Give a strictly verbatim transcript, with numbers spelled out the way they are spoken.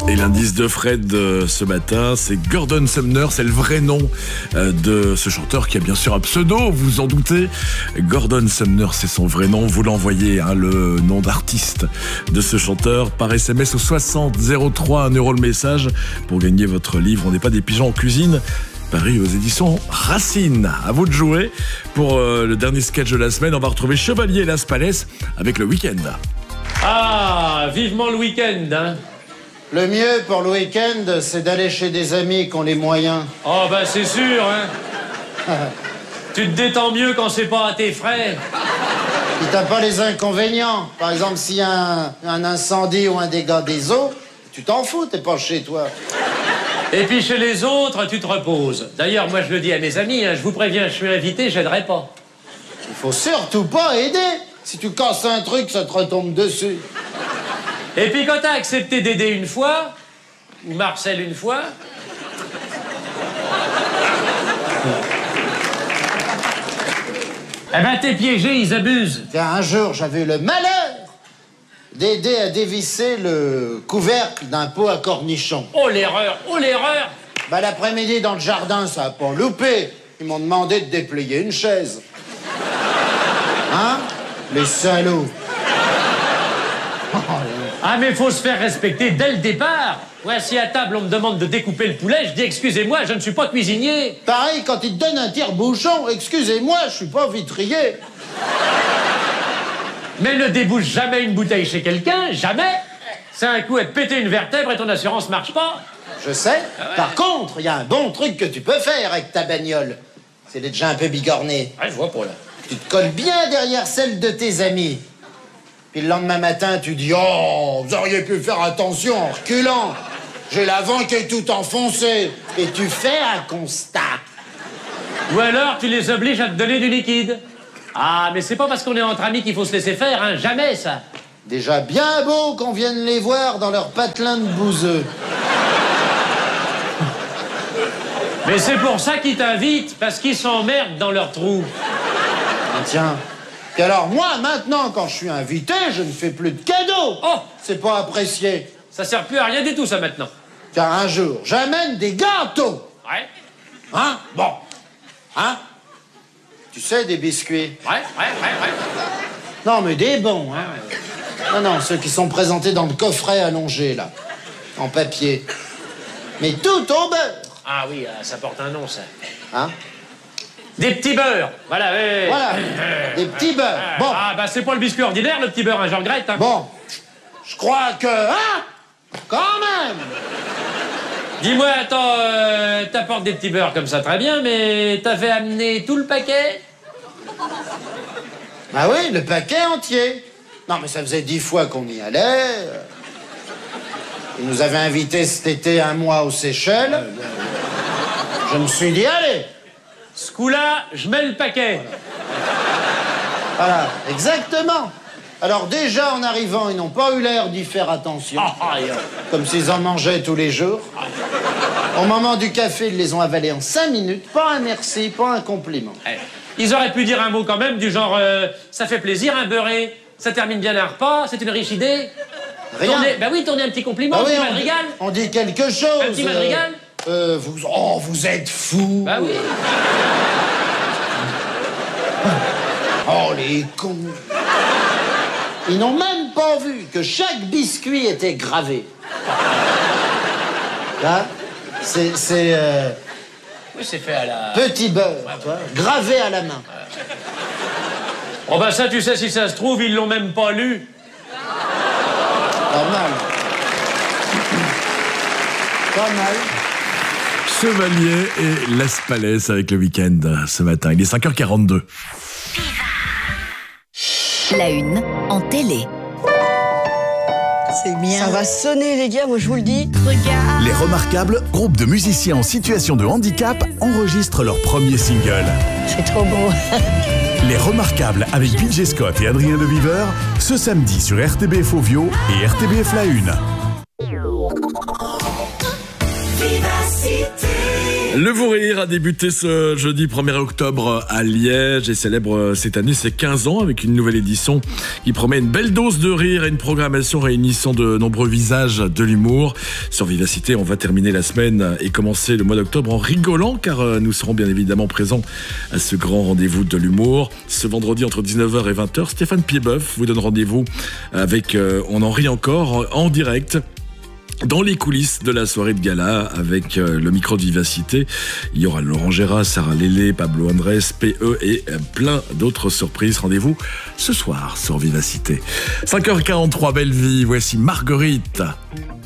Et l'indice de Fred euh, ce matin, c'est Gordon Sumner, c'est le vrai nom euh, de ce chanteur qui a bien sûr un pseudo, vous vous en doutez. Gordon Sumner, c'est son vrai nom, vous l'envoyez, hein, le nom d'artiste de ce chanteur, par S M S au soixante zéro trois, un euro le message pour gagner votre livre. On n'est pas des pigeons en cuisine, paru aux éditions Racine. À vous de jouer. Pour euh, le dernier sketch de la semaine, on va retrouver Chevalier Las Palais avec le week-end. Ah, vivement le week-end, hein. Le mieux pour le week-end, c'est d'aller chez des amis qui ont les moyens. Oh, bah c'est sûr, hein. Tu te détends mieux quand c'est pas à tes frais. Et t'as pas les inconvénients. Par exemple, s'il y a un, un incendie ou un dégât des eaux, tu t'en fous, t'es pas chez toi. Et puis chez les autres, tu te reposes. D'ailleurs, moi je le dis à mes amis, hein, je vous préviens, je suis invité, j'aiderai pas. Il faut surtout pas aider. Si tu casses un truc, ça te retombe dessus. Et puis quand t'as accepté d'aider une fois, ou Marcel une fois... Eh ben t'es piégé, ils abusent. Tiens, un jour, j'avais eu le malheur d'aider à dévisser le couvercle d'un pot à cornichons. Oh l'erreur, oh l'erreur. Bah l'après-midi, dans le jardin, ça a pas loupé. Ils m'ont demandé de déplier une chaise. Hein? Les salauds. Ah mais faut se faire respecter dès le départ. Ouais, si à table on me demande de découper le poulet, je dis excusez-moi, je ne suis pas cuisinier. Pareil, quand ils te donnent un tire-bouchon, excusez-moi, je suis pas vitrier. Mais ne débouche jamais une bouteille chez quelqu'un, jamais. C'est un coup à te péter une vertèbre et ton assurance marche pas. Je sais. Ah ouais. Par contre, il y a un bon truc que tu peux faire avec ta bagnole. C'est d'être déjà un peu bigorné. Ouais, je vois pour là. Tu te colles bien derrière celle de tes amis. Puis le lendemain matin, tu dis « Oh, vous auriez pu faire attention en reculant. J'ai l'avant qui est tout enfoncé. » Et tu fais un constat. Ou alors, tu les obliges à te donner du liquide. Ah, mais c'est pas parce qu'on est entre amis qu'il faut se laisser faire, hein. Jamais, ça. Déjà bien beau qu'on vienne les voir dans leur patelin de bouseux. Mais c'est pour ça qu'ils t'invitent, parce qu'ils s'emmerdent dans leur trou. Ah, tiens. Et alors, moi, maintenant, quand je suis invité, je ne fais plus de cadeaux. Oh! C'est pas apprécié. Ça sert plus à rien du tout, ça, maintenant. Car un jour, j'amène des gâteaux. Ouais. Hein? Bon. Hein? Tu sais, des biscuits. Ouais, ouais, ouais, ouais. Non, mais des bons, hein. Non, non, ceux qui sont présentés dans le coffret allongé, là. En papier. Mais tout au beurre. Ah oui, ça porte un nom, ça. Hein? Des petits beurres. Voilà, ouais. Voilà, des petits beurres. Bon. Ah, bah c'est pas le biscuit ordinaire, le petit beurre, hein, je regrette. Hein. Bon, je crois que... Hein? Quand même. Dis-moi, attends, euh, t'apportes des petits beurres comme ça, très bien, mais t'as fait amener tout le paquet? Ah oui, le paquet entier. Non, mais ça faisait dix fois qu'on y allait. Ils nous avaient invités cet été un mois aux Seychelles. Je me suis dit, allez. Ce coup-là, je mets le paquet. Voilà, exactement. Alors déjà, en arrivant, ils n'ont pas eu l'air d'y faire attention. Ah, ah, yeah. Comme s'ils en mangeaient tous les jours. Au moment du café, ils les ont avalés en cinq minutes. Pas un merci, pas un compliment. Ils auraient pu dire un mot quand même, du genre euh, ça fait plaisir, un beurré, ça termine bien un repas, c'est une riche idée. Rien. Tournez, bah oui, tournez un petit compliment, Bah un oui, petit on, madrigal. on dit quelque chose. Un petit madrigal. Euh, euh, vous, oh, vous êtes fous. Bah oui. Oh, les cons. Ils n'ont même pas vu que chaque biscuit était gravé. Là, c'est... c'est euh, Oui, c'est fait à la... petit beurre, ouais, tu vois, gravé à la main. Oh bah ça, tu sais, si ça se trouve, ils l'ont même pas lu. Pas mal. Pas mal. Chevalier et Las Palais avec le week-end ce matin. Il est cinq heures quarante-deux. La une en télé. C'est bien. Ça va sonner, les gars, moi je vous le dis. Regarde. Les Remarquables, groupe de musiciens en situation de handicap, enregistrent leur premier single. C'est trop beau. Les Remarquables avec B J Scott et Adrien Leviver, ce samedi sur R T B F Ovio et R T B F La Une. Le Vous Rire a débuté ce jeudi premier octobre à Liège et célèbre cette année ses quinze ans avec une nouvelle édition qui promet une belle dose de rire et une programmation réunissant de nombreux visages de l'humour. Sur Vivacité, on va terminer la semaine et commencer le mois d'octobre en rigolant car nous serons bien évidemment présents à ce grand rendez-vous de l'humour. Ce vendredi entre dix-neuf heures et vingt heures, Stéphane Piedboeuf vous donne rendez-vous avec euh, On en rit encore en direct. Dans les coulisses de la soirée de gala, avec euh, le micro de Vivacité, il y aura Laurent Gérard, Sarah Lélé, Pablo Andrés, P E et euh, plein d'autres surprises. Rendez-vous ce soir sur Vivacité. cinq heures quarante-trois, belle vie, voici Marguerite.